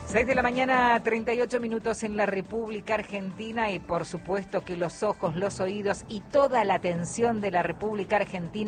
6 de la mañana, 38 minutos en la República Argentina y por supuesto que los ojos, los oídos y toda la atención de la República Argentina